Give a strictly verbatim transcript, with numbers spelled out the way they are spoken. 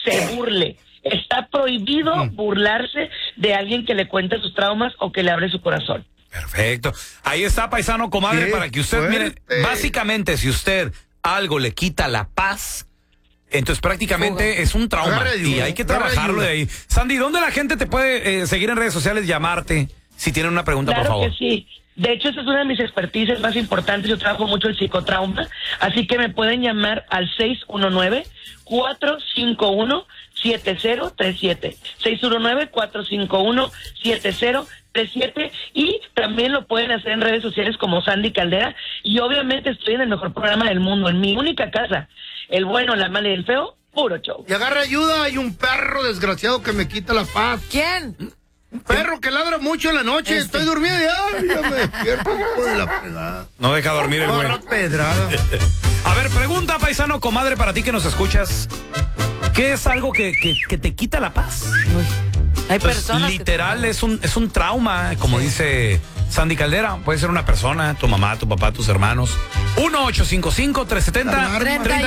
se burle. Está prohibido mm. burlarse de alguien que le cuente sus traumas o que le abre su corazón. Perfecto. Ahí está, paisano, comadre, para que usted, mire, básicamente, si usted algo le quita la paz, entonces prácticamente Fuga. es un trauma y hay que trabajarlo de ahí. Sandy, ¿dónde la gente te puede eh, seguir en redes sociales, llamarte, si tienen una pregunta, claro por favor? Que sí. De hecho, esa es una de mis expertices más importantes. Yo trabajo mucho el psicotrauma, así que me pueden llamar al seis uno nueve, cuatro cinco uno, siete cero tres siete. seis uno nueve, cuatro cinco uno, siete cero tres siete. Y también lo pueden hacer en redes sociales como Sandy Caldera. Y obviamente estoy en el mejor programa del mundo, en mi única casa. El bueno, la mala y el feo, puro show. Y agarra ayuda, hay un perro desgraciado que me quita la paz. ¿Quién? Un perro que ladra mucho en la noche. Este. Estoy durmiendo y ay, ya me despierto de la pedrada. No deja dormir el güey. pedrada. A ver, pregunta, paisano, comadre, para ti que nos escuchas. ¿Qué es algo que, que, que te quita la paz? Uy, hay pues, personas literal, que... es un es un trauma, como sí. dice Sandy Caldera. Puede ser una persona, tu mamá, tu papá, tus hermanos. uno ocho cinco cinco, tres siete cero,